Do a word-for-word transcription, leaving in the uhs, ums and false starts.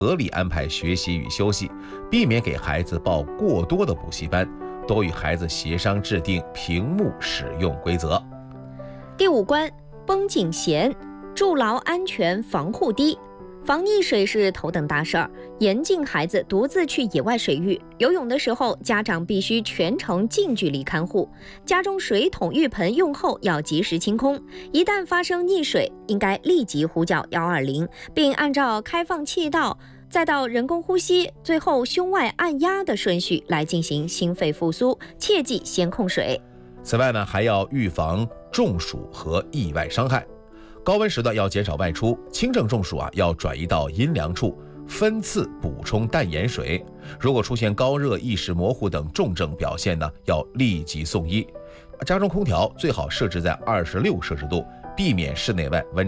合理安排学习与休息，避免给孩子报过多的补习班，多与孩子协商制定屏幕使用规则。 第五关，绷紧弦，筑牢安全防护堤。防溺水是头等大事儿，严禁孩子独自去野外水域。游泳的时候，家长必须全程近距离看护。家中水桶、浴盆用后要及时清空。一旦发生溺水，应该立即呼叫一二零，并按照开放气道，再到人工呼吸，最后胸外按压的顺序来进行心肺复苏，切忌先控水。 此外呢，还要预防中暑和意外伤害。高温时段要减少外出，轻症中暑啊要转移到阴凉处，分次补充淡盐水。如果出现高热、意识模糊等重症表现呢，要立即送医。家中空调最好设置在二十六摄氏度，避免室内外温